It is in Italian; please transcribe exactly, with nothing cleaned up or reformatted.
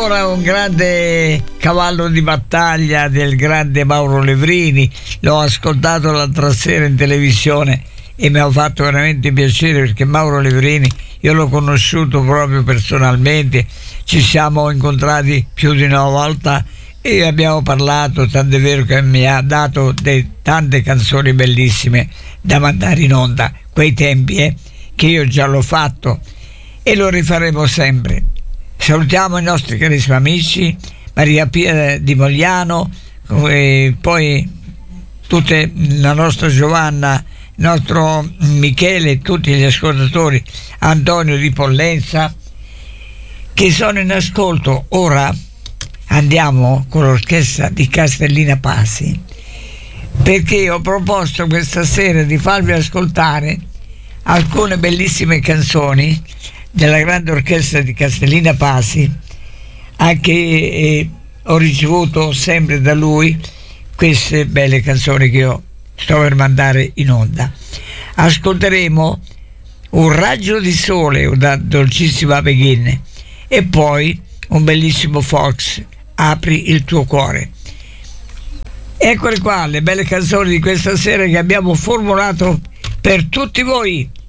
ora un grande cavallo di battaglia del grande Mauro Levrini. L'ho ascoltato l'altra sera in televisione e mi ha fatto veramente piacere, perché Mauro Levrini io l'ho conosciuto proprio personalmente, ci siamo incontrati più di una volta e abbiamo parlato, tant'è vero che mi ha dato de, tante canzoni bellissime da mandare in onda, quei tempi eh, che io già l'ho fatto e lo rifaremo sempre. Salutiamo i nostri carissimi amici, Maria Pia di Mogliano, e poi tutte, la nostra Giovanna, il nostro Michele e tutti gli ascoltatori, Antonio di Pollenza, che sono in ascolto. Ora andiamo con l'orchestra di Castellina Pasi, perché ho proposto questa sera di farvi ascoltare alcune bellissime canzoni della grande orchestra di Castellina Pasi, anche eh, ho ricevuto sempre da lui queste belle canzoni che io sto per mandare in onda. Ascolteremo Un raggio di sole da Dolcissima Beghin e poi un bellissimo Fox, Apri il tuo cuore. Eccole qua le belle canzoni di questa sera che abbiamo formulato per tutti voi.